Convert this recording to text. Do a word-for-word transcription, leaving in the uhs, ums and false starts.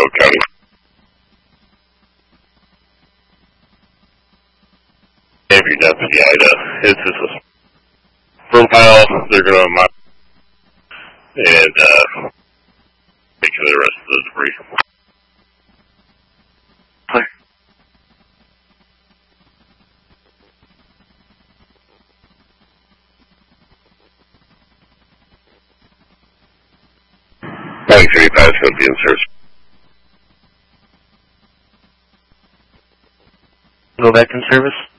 County. If you're deputy Ida, it's just a firm pile. They're going to mop and uh, take care of the rest of the debris. Clear. nine thirty-five is going to be in service. Go back in service.